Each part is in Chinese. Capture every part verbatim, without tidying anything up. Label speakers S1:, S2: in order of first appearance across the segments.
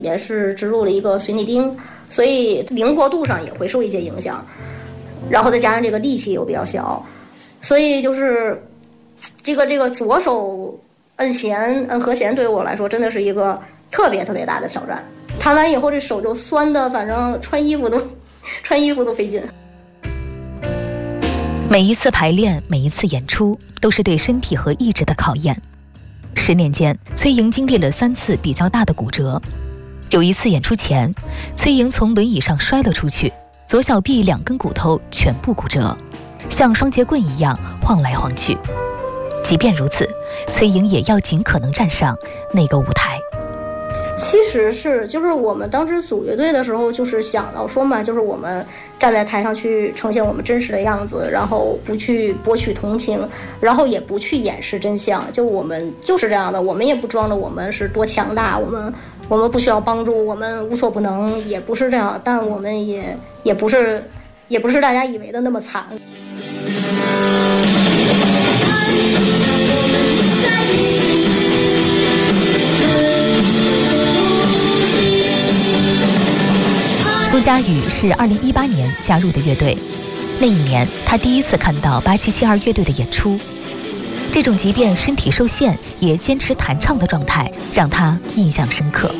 S1: 也是植入了一个水泥钉，所以灵活度上也会受一些影响。然后再加上这个力气又比较小，所以就是这个这个左手摁弦摁和弦对于我来说真的是一个特别特别大的挑战。弹完以后这手就酸的，反正穿衣服都穿衣服都费劲。
S2: 每一次排练，每一次演出，都是对身体和意志的考验。十年间，崔莹经历了三次比较大的骨折。有一次演出前，崔莹从轮椅上摔了出去，左小臂两根骨头全部骨折，像双节棍一样晃来晃去。即便如此，崔莹也要尽可能站上那个舞台。
S1: 其实是就是我们当时组乐队的时候，就是想到说嘛，就是我们站在台上去呈现我们真实的样子，然后不去博取同情，然后也不去掩饰真相，就我们就是这样的，我们也不装着我们是多强大，我们我们不需要帮助，我们无所不能，也不是这样，但我们也也不是也不是大家以为的那么惨。
S2: 苏嘉语是二零一八年加入的乐队，那一年他第一次看到八七七二乐队的演出，这种即便身体受限也坚持弹唱的状态让他印象深刻。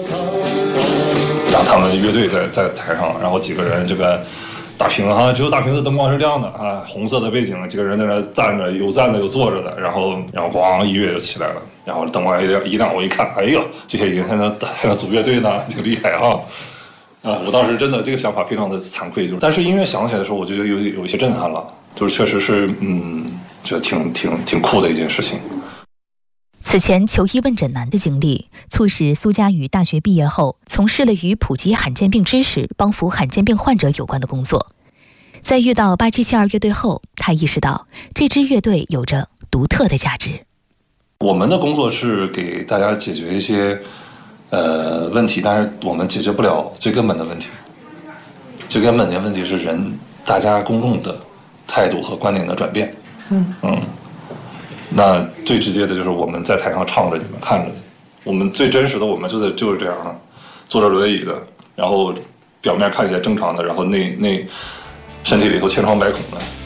S3: 让他们乐队在在台上，然后几个人这个大屏啊，只有大屏的灯光是亮的啊，红色的背景，几个人在那站着，有站的有坐着的，然后然后咣音乐就起来了，然后灯光一亮一亮，我一看，哎呦，这些人还能还能组乐队呢，挺厉害啊！啊，我当时真的这个想法非常的惭愧，就是，但是音乐响起来的时候，我就觉得有有一些震撼了，就是确实是，嗯，觉得挺挺挺酷的一件事情。
S2: 此前求医问诊难的经历，促使苏嘉语大学毕业后从事了与普及罕见病知识、帮扶罕见病患者有关的工作。在遇到八七七二乐队后，他意识到这支乐队有着独特的价值。
S3: 我们的工作是给大家解决一些呃问题，但是我们解决不了最根本的问题。最根本的问题是人大家公众的态度和观念的转变。嗯嗯。那最直接的就是我们在台上唱着，你们看着，我们最真实的我们就是就是这样的，坐着轮椅的，然后表面看起来正常的，然后内内身体里头千疮百孔的。